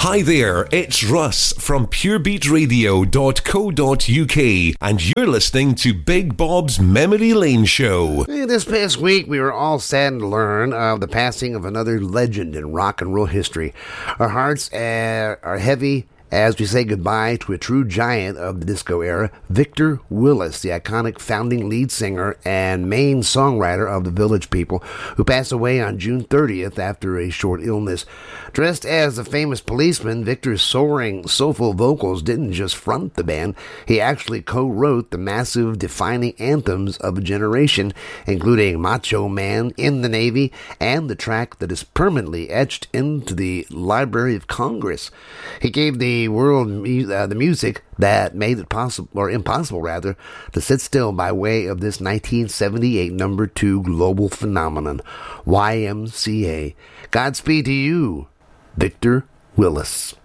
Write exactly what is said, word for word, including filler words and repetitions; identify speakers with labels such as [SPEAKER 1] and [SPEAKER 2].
[SPEAKER 1] Hi there, it's Russ from pure beat radio dot co dot uk, and you're listening to Big Bob's Memory Lane Show.
[SPEAKER 2] This past week, we were all saddened to learn of the passing of another legend in rock and roll history. Our hearts uh, are heavy as we say goodbye to a true giant of the disco era, Victor Willis, the iconic founding lead singer and main songwriter of the Village People, who passed away on June thirtieth after a short illness. Dressed as a famous policeman, Victor's soaring, soulful vocals didn't just front the band, he actually co-wrote the massive defining anthems of a generation, including Macho Man, In the Navy, and the track that is permanently etched into the Library of Congress. He gave the world uh, the music that made it possible, or impossible rather, to sit still by way of this nineteen seventy-eight number two global phenomenon, Y M C A. Godspeed to you, Victor Willis.